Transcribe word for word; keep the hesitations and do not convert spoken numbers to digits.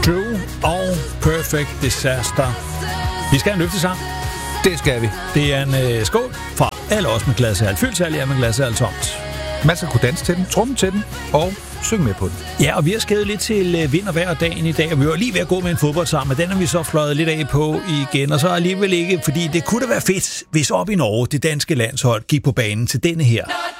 True og Perfect Disaster. Vi skal have en løftesang. Det skal vi. Det er en øh, skål fra alle os med glas halvt. Fyldt særlig er med glas halvt tomt. Man skal kunne danse til den, trumme til den og synge med på den. Ja, og vi har skrevet lidt til øh, vind og vejr dagen i dag, og vi var lige ved at gå med en fodbold sammen, men den har vi så fløjet lidt af på igen, og så alligevel ikke, fordi det kunne da være fedt, hvis op i Norge det danske landshold gik på banen til denne her.